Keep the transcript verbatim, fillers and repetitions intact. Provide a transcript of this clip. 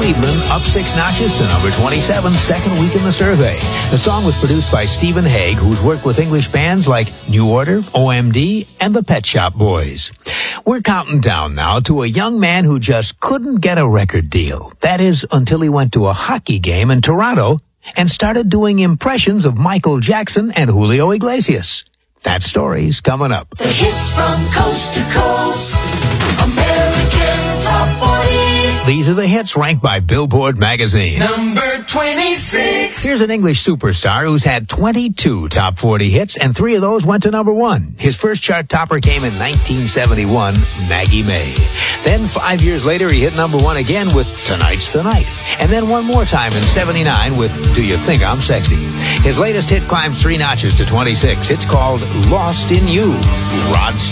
Cleveland up six notches to number twenty-seven, second week in the survey. The song was produced by Stephen Hague, who's worked with English bands like New Order, O M D, and the Pet Shop Boys. We're counting down now to a young man who just couldn't get a record deal. That is, until he went to a hockey game in Toronto and started doing impressions of Michael Jackson and Julio Iglesias. That story's coming up. The hits from coast to coast. American Top forty. These are the hits ranked by Billboard magazine. Number twenty-six. Here's an English superstar who's had twenty-two top forty hits, and three of those went to number one. His first chart topper came in nineteen seventy-one, Maggie May. Then five years later, he hit number one again with Tonight's the Night. And then one more time in seventy-nine with Do You Think I'm Sexy? His latest hit climbs three notches to twenty-six. It's called Lost in You. Rod